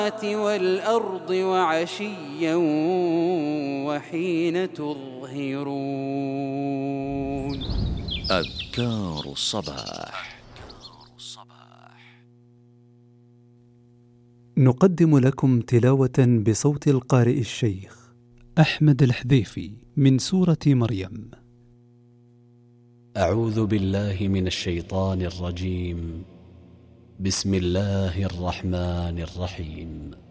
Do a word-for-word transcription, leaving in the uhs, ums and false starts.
والأرض وعشيا وحين تظهرون. أذكار الصباح. نقدم لكم تلاوة بصوت القارئ الشيخ أحمد الحذيفي من سورة مريم. أعوذ بالله من الشيطان الرجيم. بسم الله الرحمن الرحيم.